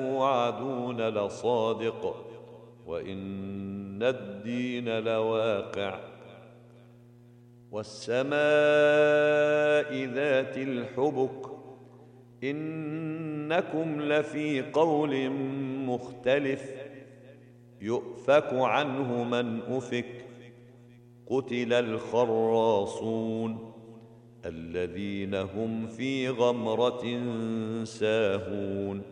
توعدون لصادق وإن الدين لواقع والسماء ذات الحبك إنكم لفي قول مختلف يؤفك عنه من أفك قتل الخراصون الذين هم في غمرة ساهون